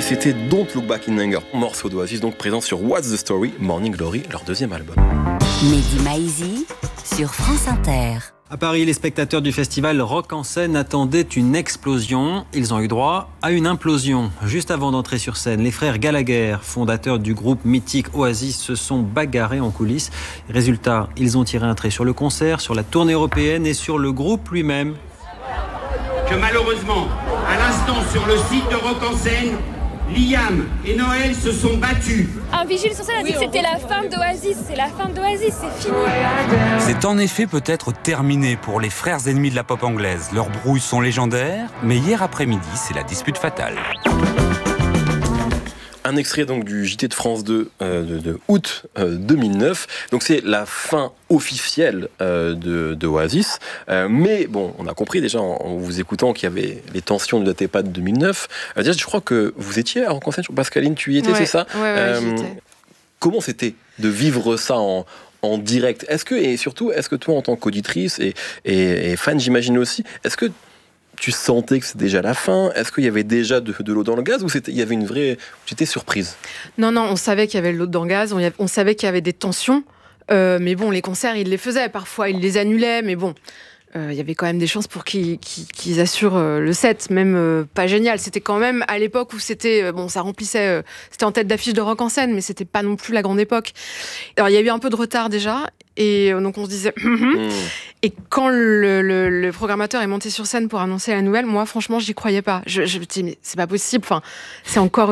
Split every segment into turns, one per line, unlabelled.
c'était Don't Look Back in Anger, morceau d'Oasis, donc présent sur What's the Story, Morning Glory, leur deuxième album.
Mehdi Maizi sur France Inter.
À Paris, les spectateurs du festival Rock en scène attendaient une explosion. Ils ont eu droit à une implosion. Juste avant d'entrer sur scène, les frères Gallagher, fondateurs du groupe mythique Oasis, se sont bagarrés en coulisses. Résultat, ils ont tiré un trait sur le concert, sur la tournée européenne et sur le groupe lui-même.
Que malheureusement, à l'instant sur le site de Rock en scène, Liam et Noël se sont battus.
Un vigile sur scène a dit que c'était la fin d'Oasis. C'est la fin d'Oasis, c'est fini.
C'est en effet peut-être terminé pour les frères ennemis de la pop anglaise. Leurs brouilles sont légendaires, mais hier après-midi, c'est la dispute fatale.
Un extrait donc du JT de France 2 de août 2009. Donc c'est la fin officielle de Oasis. Mais bon, on a compris déjà en vous écoutant qu'il y avait les tensions ne dataient pas de 2009. Déjà, je crois que vous étiez à Rock en scène. Pascaline, tu y étais, c'est ça?
Ouais, j'y étais.
Comment c'était de vivre ça en direct? Est-ce que toi, en tant qu'auditrice et fan, j'imagine aussi, est-ce que tu sentais que c'était déjà la fin? Est-ce qu'il y avait déjà de l'eau dans le gaz ou il y avait une vraie... Tu étais surprise?
Non, on savait qu'il y avait de l'eau dans le gaz, on savait qu'il y avait des tensions, mais bon, les concerts, ils les faisaient, parfois ils les annulaient, mais bon, il y avait quand même des chances pour qu'ils assurent le set, même pas génial. C'était quand même à l'époque où c'était... ça remplissait... c'était en tête d'affiche de Rock en scène, mais c'était pas non plus la grande époque. Alors, il y a eu un peu de retard déjà, et donc on se disait... Et quand le programmateur est monté sur scène pour annoncer la nouvelle, moi, franchement, j'y croyais pas. Je me dis, mais c'est pas possible. Enfin, c'est encore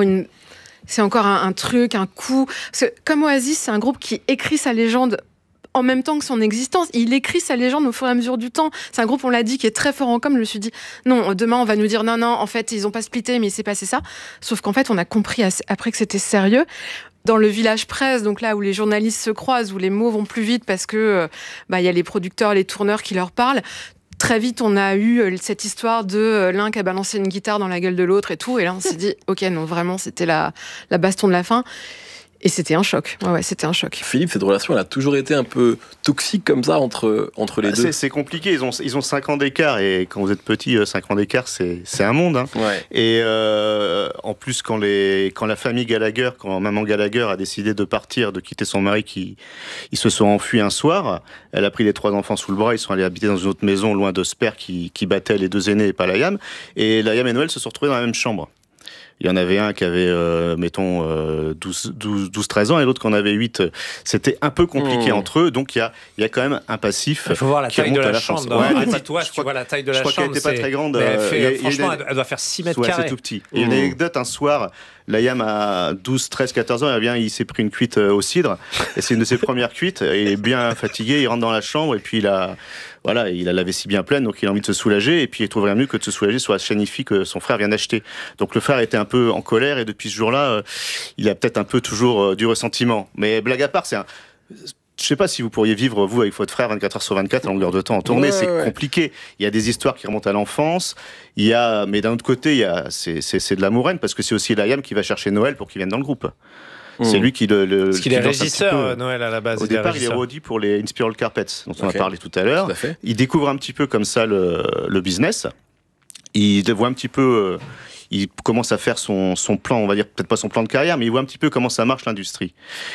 un truc, un coup. Parce que comme Oasis, c'est un groupe qui écrit sa légende en même temps que son existence. Il écrit sa légende au fur et à mesure du temps. C'est un groupe, on l'a dit, qui est très fort en com. Je me suis dit, non, demain, on va nous dire, non, en fait, ils ont pas splitté, mais il s'est passé ça. Sauf qu'en fait, on a compris après que c'était sérieux. Dans le village presse, donc là où les journalistes se croisent, où les mots vont plus vite parce que y a les producteurs, les tourneurs qui leur parlent. Très vite, on a eu cette histoire de l'un qui a balancé une guitare dans la gueule de l'autre et tout. Et là, on s'est dit, ok, non, vraiment, c'était la baston de la fin. Et c'était un choc. Ouais, c'était un choc.
Philippe, cette relation, elle a toujours été un peu toxique comme ça entre les deux.
C'est compliqué. Ils ont 5 ans d'écart et quand vous êtes petit, 5 ans d'écart, c'est un monde. Hein.
Ouais.
Et en plus, quand la famille Gallagher, quand maman Gallagher a décidé de partir, de quitter son mari, ils se sont enfuis un soir. Elle a pris les 3 enfants sous le bras. Ils sont allés habiter dans une autre maison loin de Sper qui battait les 2 aînés et pas Liam. Et Liam et Noël se sont retrouvés dans la même chambre. Il y en avait un qui avait, 12-13 ans et l'autre qui en avait 8. C'était un peu compliqué entre eux, donc il y a quand même un passif.
Il faut voir la taille de la chambre. Dans un tatouage, tu vois la taille de la chambre.
Je crois qu'elle n'était pas très grande.
Franchement, elle doit faire 6 mètres carrés.
C'est tout petit. Il y a une anecdote, un soir, Liam a 12, 13, 14 ans, il s'est pris une cuite au cidre, et c'est une de ses premières cuites, il est bien fatigué, il rentre dans la chambre, et puis il a la vessie bien pleine, donc il a envie de se soulager, et puis il trouve rien mieux que de se soulager sur la chaîne IFI que son frère vient d'acheter. Donc le frère était un peu en colère, et depuis ce jour-là, il a peut-être un peu toujours du ressentiment. Mais blague à part, je sais pas si vous pourriez vivre, vous, avec votre frère, 24 heures sur 24, à longueur de temps en tournée, c'est compliqué. Il y a des histoires qui remontent à l'enfance, mais d'un autre côté, c'est de l'amour-haine, parce que c'est aussi Liam qui va chercher Noël pour qu'il vienne dans le groupe. C'est lui qui
Parce qu'il est régisseur, Noël, à la base.
Au départ, il est roadie pour les Inspiral Carpets, dont on a parlé tout à l'heure. Il découvre un petit peu comme ça le business. Il voit un petit peu... il commence à faire son plan, on va dire, peut-être pas son plan de carrière, mais il voit un petit peu comment ça marche l'industrie.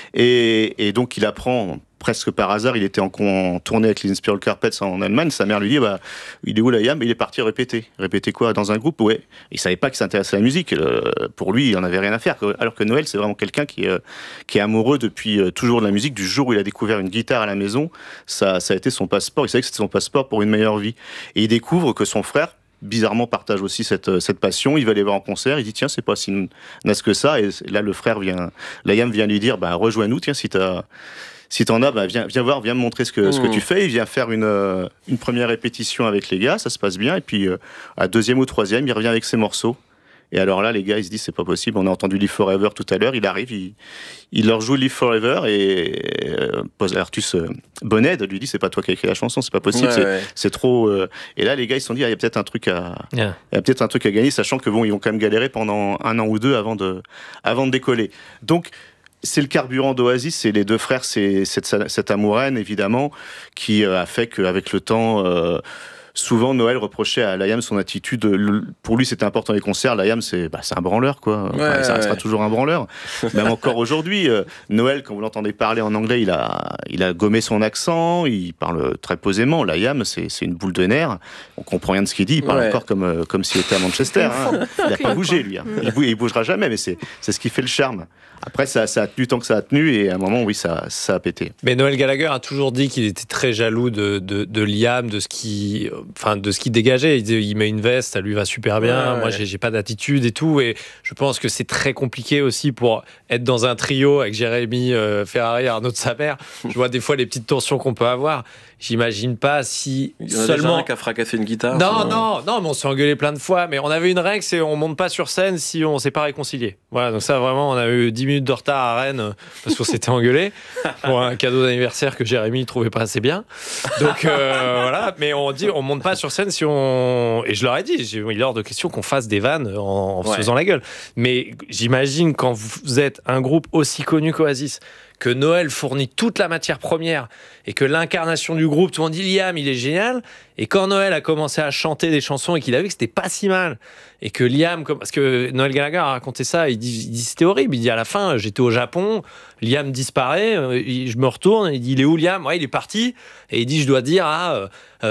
Et donc, il apprend... Presque par hasard, il était en tournée avec les Inspiral Carpets en Allemagne. Sa mère lui dit, il est où Liam? Il est parti répéter. Répéter quoi? Dans un groupe? Ouais. Il savait pas qu'il s'intéressait à la musique. Pour lui, il en avait rien à faire. Alors que Noël, c'est vraiment quelqu'un qui est amoureux depuis toujours de la musique. Du jour où il a découvert une guitare à la maison, ça a été son passeport. Il savait que c'était son passeport pour une meilleure vie. Et il découvre que son frère, bizarrement, partage aussi cette passion. Il va aller voir en concert. Il dit, tiens, c'est pas si naze que ça. Et là, le frère Liam vient lui dire, rejoins-nous, tiens, si t'en as, viens voir, viens me montrer ce que tu fais. Il vient faire une première répétition avec les gars, ça se passe bien. Et puis, à 2e ou 3e, il revient avec ses morceaux. Et alors là, les gars, ils se disent, c'est pas possible. On a entendu Live Forever tout à l'heure. Il arrive, il leur joue Live Forever. Et Artus Bonnet lui dit, c'est pas toi qui as écrit la chanson, c'est pas possible, c'est trop... Et là, les gars, ils se sont dit, il y a peut-être un truc à gagner, sachant que ils vont quand même galérer pendant 1 an ou 2 avant de décoller. Donc, c'est le carburant d'Oasis, c'est les 2 frères, c'est cette amour-haine, évidemment, qui a fait qu'avec le temps, souvent Noël reprochait à Liam son attitude. Pour lui, c'était important les concerts. Liam, c'est un branleur, quoi. Enfin, ça restera toujours un branleur. Même encore aujourd'hui, Noël, quand vous l'entendez parler en anglais, il a gommé son accent, il parle très posément. Liam, c'est une boule de nerfs. On comprend rien de ce qu'il dit. Il parle encore comme s'il était à Manchester. Hein. Il n'a pas bougé, lui. Hein. Il bougera jamais, mais c'est ce qui fait le charme. Après, ça a tenu tant que ça a tenu, et à un moment, oui, ça a pété.
Mais Noël Gallagher a toujours dit qu'il était très jaloux de Liam, de ce qu'il dégageait. Il disait, il met une veste, ça lui va super bien. Moi, j'ai pas d'attitude et tout. Et je pense que c'est très compliqué aussi pour être dans un trio avec Jérémy Ferrari et Arnaud de Samer. Je vois des fois les petites tensions qu'on peut avoir. J'imagine pas si
il y en a seulement déjà un qui a fracassé une guitare.
Non, mais on s'est engueulé plein de fois. Mais on avait une règle, c'est on monte pas sur scène si on s'est pas réconcilié. Voilà, donc ça vraiment, on a eu 10 minutes de retard à Rennes parce qu'on s'était engueulé pour un cadeau d'anniversaire que Jérémy trouvait pas assez bien. Donc voilà, mais on dit on monte pas sur scène si on. Et je leur ai dit, il est hors de question qu'on fasse des vannes en se faisant la gueule. Mais j'imagine quand vous êtes un groupe aussi connu qu'Oasis, que Noël fournit toute la matière première et que l'incarnation du groupe, tout le monde dit Liam, il est génial. Et quand Noël a commencé à chanter des chansons et qu'il a vu que c'était pas si mal, et que Liam, parce que Noël Gallagher a raconté ça, il dit c'était horrible. Il dit à la fin, j'étais au Japon, Liam disparaît, je me retourne, il dit il est où Liam ? Ouais, il est parti. Et il dit je dois dire à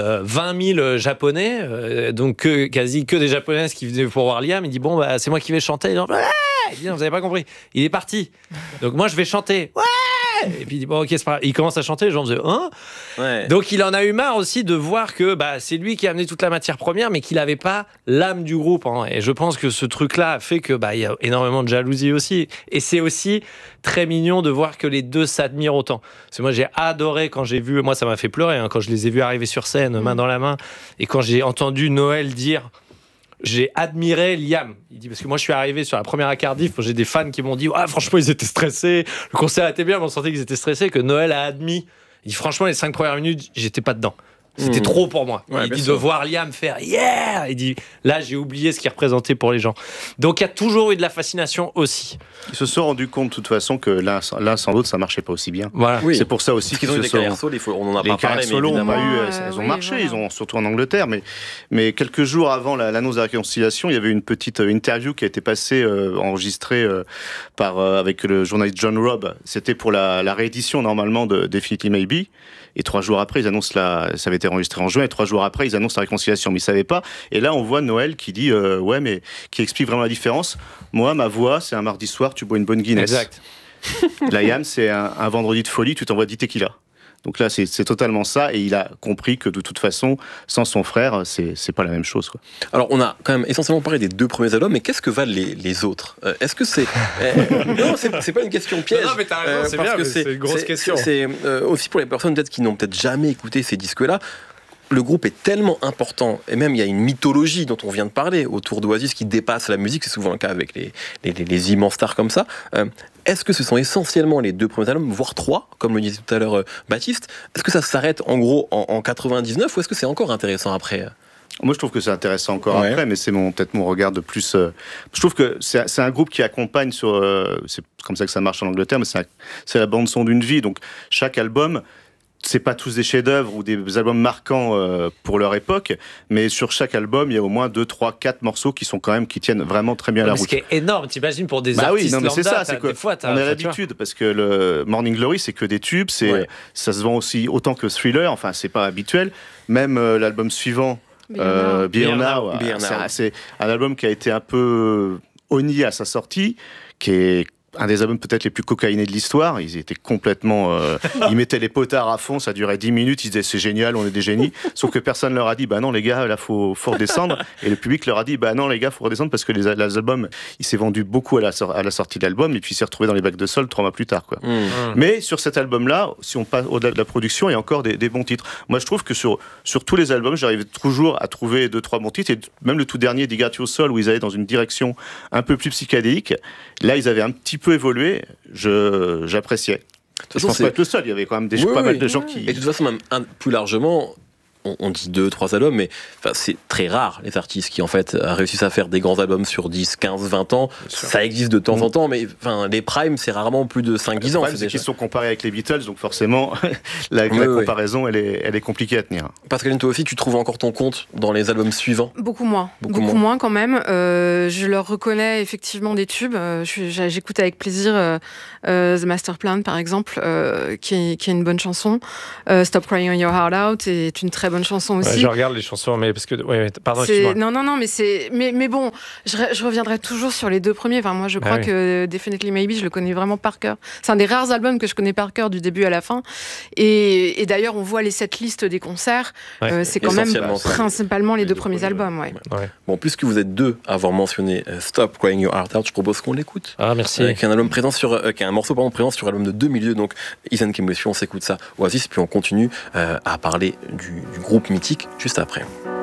20 000 Japonais, donc quasi que des Japonaises qui venaient pour voir Liam. Il dit bon, c'est moi qui vais chanter. Il dit non, vous avez pas compris. Il est parti. Donc moi je vais chanter. Ouais. Et puis il dit bon ok c'est pas grave. Il commence à chanter, les gens disaient hein. Ouais. Donc il en a eu marre aussi de voir que c'est lui qui a amené toute la matière première, mais qu'il n'avait pas l'âme du groupe. Hein. Et je pense que ce truc-là fait que il y a énormément de jalousie aussi. Et c'est aussi très mignon de voir que les deux s'admirent autant. Parce que moi j'ai adoré quand j'ai vu, moi ça m'a fait pleurer quand je les ai vus arriver sur scène main dans la main, et quand j'ai entendu Noël dire j'ai admiré Liam. Il dit parce que moi je suis arrivé sur la première à Cardiff, j'ai des fans qui m'ont dit franchement ils étaient stressés, le concert était bien mais on sentait qu'ils étaient stressés, que Noël a admis. Il dit franchement les 5 premières minutes j'étais pas dedans. C'était trop pour moi. Il dit de voir Liam faire yeah. Il dit là j'ai oublié ce qu'il représentait pour les gens. Donc il y a toujours eu de la fascination aussi.
Ils se sont rendus compte de toute façon que l'un sans l'autre ça marchait pas aussi bien.
Voilà.
Oui. C'est pour ça aussi
qu'ils ont eu des carrières solo. On en a pas parlé, mais évidemment
elles ont marché. Voilà. Ils ont surtout en Angleterre, mais quelques jours avant l'annonce de la réconciliation, il y avait une petite interview qui a été passée enregistrée avec le journaliste John Robb. C'était pour la réédition normalement de Definitely Maybe. Et 3 jours après, ils annoncent ça avait été enregistré en juin, et 3 jours après, ils annoncent la réconciliation. Mais ils ne savaient pas. Et là, on voit Noël qui dit, mais qui explique vraiment la différence. Moi, ma voix, c'est un mardi soir, tu bois une bonne Guinness.
Exact.
Liam, c'est un vendredi de folie, tu t'envoies 10 tequila. Donc là, c'est totalement ça, et il a compris que de toute façon, sans son frère, c'est pas la même chose, quoi.
Alors, on a quand même essentiellement parlé des 2 premiers albums, mais qu'est-ce que valent les autres ? Est-ce que c'est... Non, c'est pas une question piège.
Non, mais t'as raison, c'est bien, c'est une grosse question.
C'est aussi pour les personnes peut-être qui n'ont peut-être jamais écouté ces disques-là. Le groupe est tellement important, et même il y a une mythologie dont on vient de parler autour d'Oasis qui dépasse la musique, c'est souvent le cas avec les immenses stars comme ça. Est-ce que ce sont essentiellement les 2 premiers albums, voire 3, comme le disait tout à l'heure Baptiste ? Est-ce que ça s'arrête en gros en 99, ou est-ce que c'est encore intéressant après ?
Moi, je trouve que c'est intéressant encore après, mais c'est peut-être mon regard de plus. Je trouve que c'est un groupe qui accompagne sur. C'est comme ça que ça marche en Angleterre, mais c'est la bande son d'une vie. Donc chaque album. C'est pas tous des chefs-d'œuvre ou des albums marquants pour leur époque, mais sur chaque album, il y a au moins 2, 3, 4 morceaux qui tiennent vraiment très bien la route.
Ce qui est énorme, t'imagines pour des artistes lambda.
C'est ça, c'est on a l'habitude parce que le Morning Glory, c'est que des tubes, ça se vend aussi autant que Thriller. Enfin, c'est pas habituel. Même l'album suivant, Be Here Now, c'est un album qui a été un peu honni à sa sortie, qui est un des albums peut-être les plus cocaïnés de l'histoire. Ils étaient complètement... ils mettaient les potards à fond, ça durait 10 minutes, ils disaient c'est génial, on est des génies. Sauf que personne leur a dit, non les gars, là faut redescendre. Et le public leur a dit, non les gars, faut redescendre parce que les albums, il s'est vendu beaucoup à la sortie de l'album, et puis il s'est retrouvé dans les bacs de sol 3 mois plus tard, quoi. Mais sur cet album-là, si on passe au-delà de la production, il y a encore des bons titres. Moi je trouve que sur tous les albums, j'arrive toujours à trouver 2-3 bons titres, et même le tout dernier, Dig Out Your Soul, où ils allaient dans une direction un peu plus psychédélique, là ils avaient un petit peu évolué, j'appréciais. Je pense pas être le seul, il y avait quand même pas mal de gens qui...
Et de toute façon, même plus largement, on dit 2-3 albums, mais c'est très rare les artistes qui en fait réussissent à faire des grands albums sur 10, 15, 20 ans. Ça existe de temps en temps, mais les primes, c'est rarement plus de 5-10 ans.
C'est qu'ils sont comparés avec les Beatles, donc forcément, la comparaison, elle est compliquée à tenir.
Pascaline, toi aussi, tu trouves encore ton compte dans les albums suivants?
Beaucoup moins quand même. Je leur reconnais effectivement des tubes. J'écoute avec plaisir The Master Plan, par exemple, qui est une bonne chanson. Stop Crying Your Heart Out est une très bonne chanson aussi.
Je regarde les chansons, mais parce que pardon, excuse-moi.
Non, mais bon, je reviendrai toujours sur les deux premiers. Enfin, moi, je crois que Definitely Maybe, je le connais vraiment par cœur. C'est un des rares albums que je connais par cœur du début à la fin. Et d'ailleurs, on voit les setlists des concerts. C'est quand même principalement les deux premiers albums.
Bon, puisque vous êtes deux à avoir mentionné Stop Crying Your Heart Out, je propose qu'on l'écoute.
Ah, merci.
Qui est un morceau présent sur l'album de 2002, donc Isn't Chemistry, on s'écoute ça. Oasis, puis on continue à parler du groupe mythique juste après.